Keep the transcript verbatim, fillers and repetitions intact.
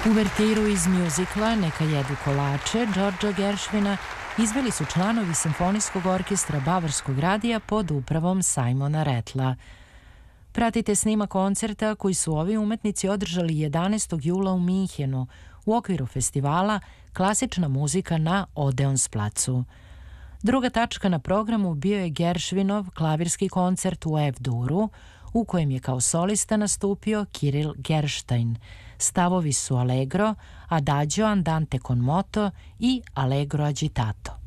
Uvertiru iz mjuzikla Neka jedu kolače Georgea Gershwina izveli su članovi Simfonijskog orkestra Bavarskog radija pod upravom Simona Rattla. Pratite snima koncerta koji su ovi umetnici održali jedanaestog jula u Minhenu u okviru festivala Klasična muzika na Odeonsplacu. Druga tačka na programu bio je Gershwinov klavirski koncert u F-duru, u kojem je kao solista nastupio Kirill Gerstein. Stavovi su Allegro, Adagio andante con moto i Allegro agitato.